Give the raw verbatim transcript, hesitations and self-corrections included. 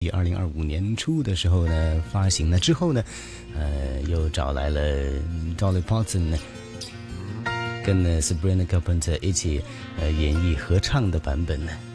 二零二五年初的时候呢发行了之后呢，呃，又找来了 Dolly Parton 呢，跟呢 Sabrina Carpenter 一起呃演绎合唱的版本呢。